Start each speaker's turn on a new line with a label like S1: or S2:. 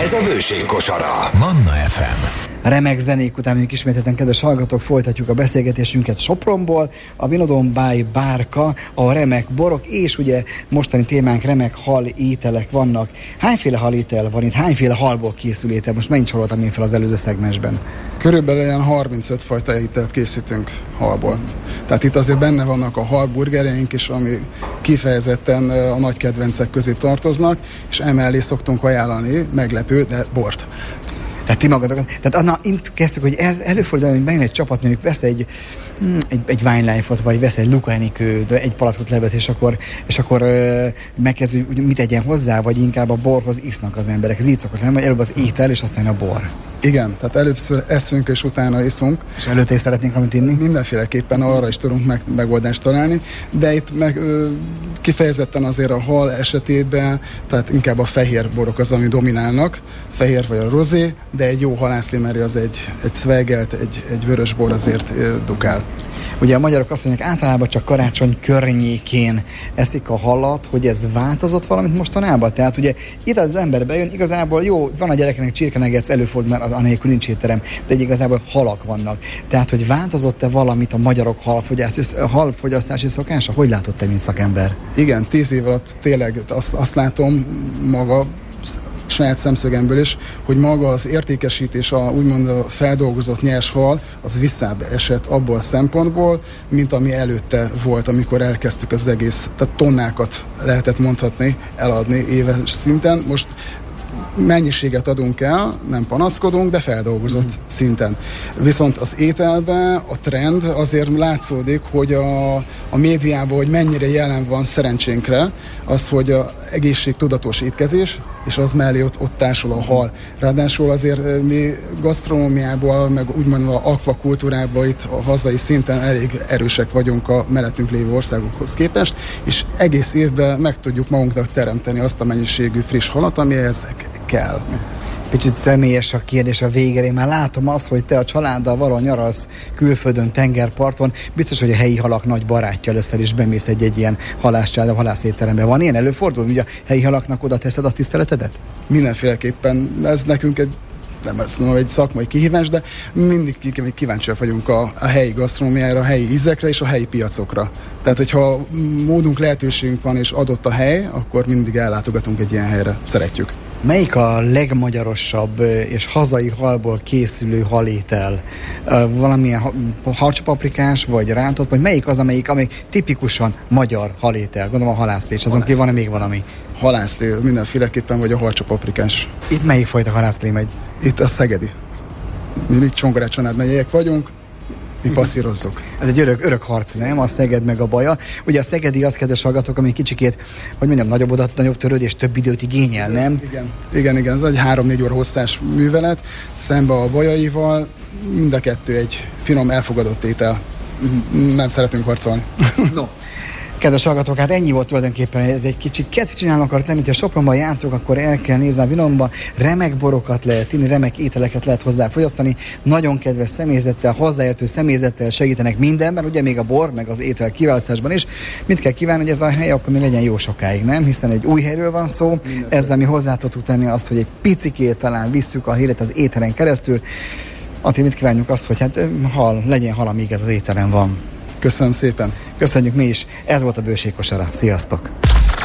S1: Ez a Bőség kosara.
S2: Manna FM.
S3: A remek zenék után még ismételten, kedves hallgatók, folytatjuk a beszélgetésünket Sopronból, a Vinodon by Bárka, a remek borok, és ugye mostani témánk remek hal ételek vannak. Hányféle halétel van itt? Hányféle halból készül étel? Most mennyit soroltam én fel az előző szegmensben?
S4: Körülbelül olyan 35 fajta ételt készítünk halból. Tehát itt azért benne vannak a halburgereink is, ami kifejezetten a nagy kedvencek közé tartoznak, és emellé szoktunk ajánlani, meglepő, de bort.
S3: Tehát ti magatok, tehát itt kezdtük, hogy előfordul, hogy bejön egy csapat, mondjuk vesz egy Wine Life-ot, vagy vesz egy Luca Enikőt, egy palackot levet, és akkor megkezdő, mit tegyen hozzá, vagy inkább a borhoz isznak az emberek. Ez így szokott lenni, hogy előbb az étel, és aztán a bor. Igen,
S4: tehát először eszünk, és utána iszunk.
S3: És előtte is szeretnénk valamit inni?
S4: Mindenféleképpen arra is tudunk megoldást találni, de itt kifejezetten azért a hal esetében, tehát inkább a fehér borok az, ami dominálnak, fehér vagy a rozé, de egy jó halászlimeri az egy szvegelt, egy vörös bor azért dukál.
S3: Ugye a magyarok azt mondják, általában csak karácsony környékén eszik a halat, hogy ez változott valamit mostanában? Tehát ugye itt az ember bejön, igazából jó, van a gyerekeknek csirkenegec, előfordul, mert anélkül nincs étterem, de igazából halak vannak. Tehát, hogy változott-e valamit a magyarok halfogyasztási szokása? Hogy látott te, mint szakember?
S4: Igen, 10 év alatt tényleg azt látom maga, saját szemszögemből is, hogy maga az értékesítés, úgymond a feldolgozott nyers hal, az visszább esett abból a szempontból, mint ami előtte volt, amikor elkezdtük az egész, tehát tonnákat lehetett mondhatni, eladni éves szinten. Most mennyiséget adunk el, nem panaszkodunk, de feldolgozott szinten. Viszont az ételben a trend azért látszódik, hogy a médiában, hogy mennyire jelen van szerencsénkre, az, hogy a egészségtudatos étkezés, és az mellé ott társul a hal. Ráadásul azért mi gasztronómiából, meg úgymond a akvakultúrában itt a hazai szinten elég erősek vagyunk a mellettünk lévő országokhoz képest, és egész évben meg tudjuk magunknak teremteni azt a mennyiségű friss halat, ami ezek kell.
S3: Picit személyes a kérdés a végére. Én már látom azt, hogy te a családdal valahol nyaralsz külföldön, tengerparton. Biztos, hogy a helyi halak nagy barátja leszel, és bemész egy ilyen halászcsállal, halászétterembe. Van ilyen előfordul, hogy a helyi halaknak oda teszed a tiszteletedet?
S4: Mindenféleképpen. Ez nekünk nem azt mondom, egy szakmai kihívás, de mindig kíváncsiak vagyunk a helyi gasztronómiára, a helyi ízekre és a helyi piacokra. Tehát, hogyha módunk, lehetőségünk van és adott a hely, akkor mindig ellátogatunk egy ilyen helyre. Szeretjük.
S3: Melyik a legmagyarosabb és hazai halból készülő halétel? Valamilyen harcsapaprikás, vagy rántott, vagy melyik az, amelyik tipikusan magyar halétel? Gondolom a halászlé, azon kívül van-e még valami?
S4: Halászlé mindenféleképpen, vagy a harcsapaprikás.
S3: Itt melyik fajta halászlé megy?
S4: Itt a szegedi. Mi Csongrád Csanád megyek vagyunk, mi passzírozzuk.
S3: Ez egy örök harc, nem? A Szeged meg a Baja. Ugye a szegedi az, kedves hallgatók, ami kicsikét, hogy mondjam, nagyobb törődés, több időt igényel, nem?
S4: Igen, ez egy 3-4 óra hosszás művelet, szembe a bajaival, mind a kettő egy finom, elfogadott étel. Nem szeretünk harcolni.
S3: No. Kedves hallgatók, hát ennyi volt tulajdonképpen, ez egy kicsit kedvet csinálni akart, nem, hogyha Sopronban jártok, akkor el kell nézni a Vinodonba, remek borokat lehet inni, remek ételeket lehet hozzá fogyasztani, nagyon kedves személyzettel, hozzáértő személyzettel segítenek mindenben, ugye még a bor, meg az étel kiválasztásban is. Mit kell kívánni, hogy ez a hely akkor mi legyen jó sokáig, nem? Hiszen egy új helyről van szó, ezzel mi hozzá tudtuk tenni azt, hogy egy picikét talán visszük a híret az ételen keresztül. Attól mit kívánjuk azt, hogy hát legyen hal, amíg ez az ételen van.
S4: Köszönöm szépen.
S3: Köszönjük mi is. Ez volt a Bőség kosara. Sziasztok!